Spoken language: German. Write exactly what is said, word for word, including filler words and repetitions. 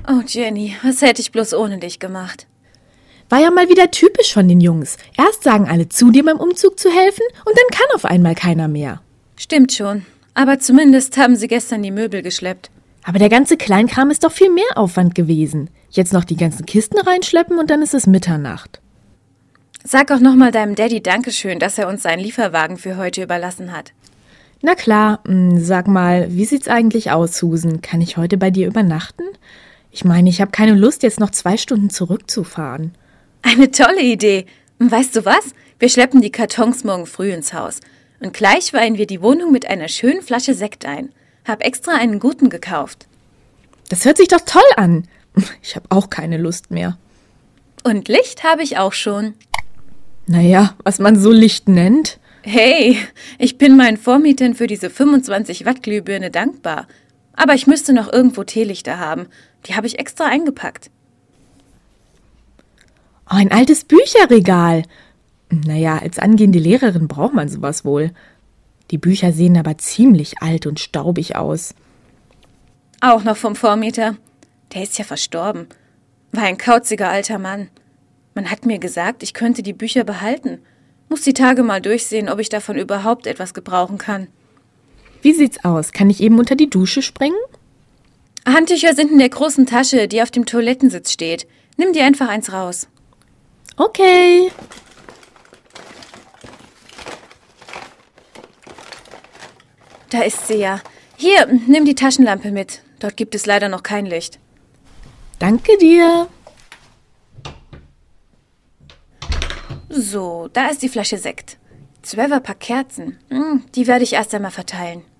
Oh Jenny, was hätte ich bloß ohne dich gemacht? War ja mal wieder typisch von den Jungs. Erst sagen alle zu, dir beim Umzug zu helfen und dann kann auf einmal keiner mehr. Stimmt schon, aber zumindest haben sie gestern die Möbel geschleppt. Aber der ganze Kleinkram ist doch viel mehr Aufwand gewesen. Jetzt noch die ganzen Kisten reinschleppen und dann ist es Mitternacht. Sag auch nochmal deinem Daddy Dankeschön, dass er uns seinen Lieferwagen für heute überlassen hat. Na klar, sag mal, wie sieht's eigentlich aus, Susan? Kann ich heute bei dir übernachten? Ich meine, ich habe keine Lust, jetzt noch zwei Stunden zurückzufahren. Eine tolle Idee. Und weißt du was? Wir schleppen die Kartons morgen früh ins Haus. Und gleich weihen wir die Wohnung mit einer schönen Flasche Sekt ein. Hab extra einen guten gekauft. Das hört sich doch toll an. Ich habe auch keine Lust mehr. Und Licht habe ich auch schon. Naja, was man so Licht nennt. Hey, ich bin meinen Vormietern für diese fünfundzwanzig Watt Glühbirne dankbar. Aber ich müsste noch irgendwo Teelichter haben. Die habe ich extra eingepackt. Oh, ein altes Bücherregal. Naja, als angehende Lehrerin braucht man sowas wohl. Die Bücher sehen aber ziemlich alt und staubig aus. Auch noch vom Vormieter. Der ist ja verstorben. War ein kauziger alter Mann. Man hat mir gesagt, ich könnte die Bücher behalten. Muss die Tage mal durchsehen, ob ich davon überhaupt etwas gebrauchen kann. Wie sieht's aus? Kann ich eben unter die Dusche springen? Handtücher sind in der großen Tasche, die auf dem Toilettensitz steht. Nimm dir einfach eins raus. Okay. Da ist sie ja. Hier, nimm die Taschenlampe mit. Dort gibt es leider noch kein Licht. Danke dir. So, da ist die Flasche Sekt. Zwölfer Pack Kerzen. Hm, die werde ich erst einmal verteilen.